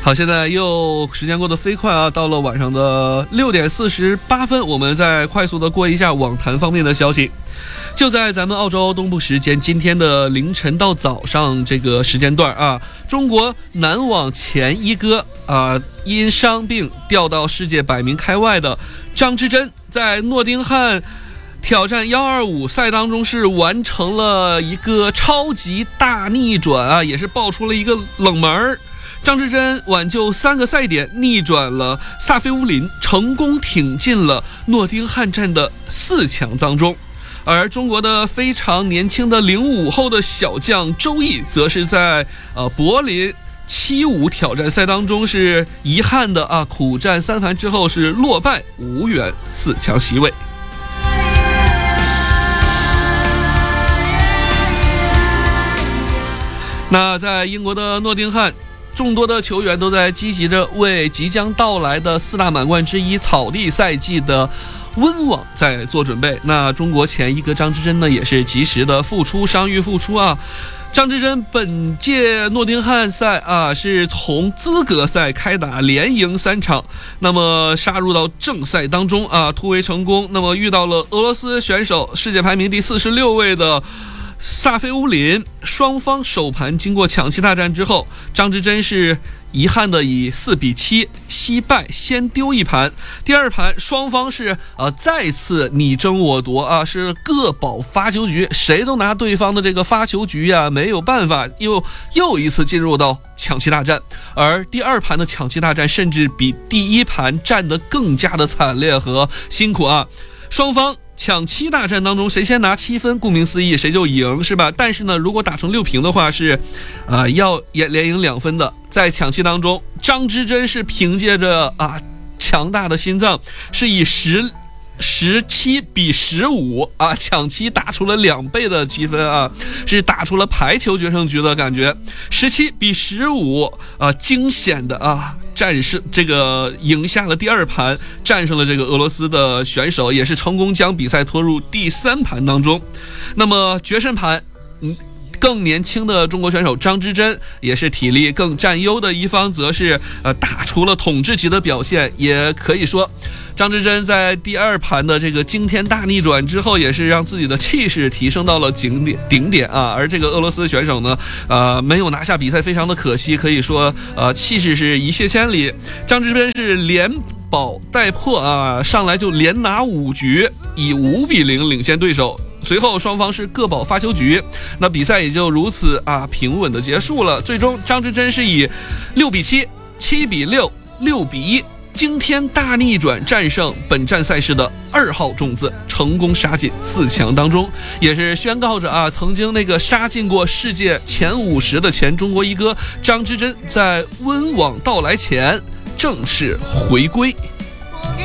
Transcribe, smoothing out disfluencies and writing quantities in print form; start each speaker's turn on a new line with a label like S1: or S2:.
S1: 好，现在又时间过得飞快啊，到了晚上的6点48分，我们再快速的过一下网坛方面的消息。就在咱们澳洲东部时间今天的凌晨到早上这个时间段啊，中国男网前一哥因伤病调到世界百名开外的张之臻，在诺丁汉挑战125赛当中是完成了一个超级大逆转啊，也是爆出了一个冷门。张之臻挽救3个赛点，逆转了萨菲乌林，成功挺进了诺丁汉站的4强当中。而中国的非常年轻的05后的小将周毅，则是在柏林75挑战赛当中是遗憾的苦战3盘之后是落败，无缘4强席位。那在英国的诺丁汉，众多的球员都在积极着为即将到来的4大满贯之一草地赛季的温网在做准备。那中国前一哥张之臻呢，也是及时的伤愈复出啊。张之臻本届诺丁汉赛是从资格赛开打，连赢3场，那么杀入到正赛当中突围成功。那么遇到了俄罗斯选手世界排名第46位的萨菲乌林，双方首盘经过抢七大战之后，张之臻是遗憾的以4比7惜败，先丢一盘。第二盘双方是再次你争我夺是各保发球局，谁都拿对方的这个发球局没有办法，又一次进入到抢七大战。而第二盘的抢七大战甚至比第一盘战得更加的惨烈和辛苦双方抢七大战当中，谁先拿7分，顾名思义谁就赢，是吧？但是呢，如果打成6平的话，是要连赢2分的。在抢七当中，张之臻是凭借着强大的心脏，是以17比15抢七打出了2倍的积分是打出了排球决胜局的感觉。17比15惊险的战胜这个赢下了第二盘，战胜了这个俄罗斯的选手，也是成功将比赛拖入第3盘当中。那么决胜盘更年轻的中国选手张之臻，也是体力更占优的一方，则是打出了统治级的表现。也可以说张之臻在第二盘的这个惊天大逆转之后，也是让自己的气势提升到了顶点而这个俄罗斯选手呢没有拿下比赛，非常的可惜，可以说气势是一泻千里。张之臻是连保带破上来就连拿5局，以5比0领先对手。随后双方是各保发球局，那比赛也就如此平稳的结束了。最终张之臻是以6比7、7比6、6比1惊天大逆转战胜本站赛事的2号种子，成功杀进4强当中，也是宣告着曾经那个杀进过世界前50的前中国一哥张之臻在温网到来前正式回归。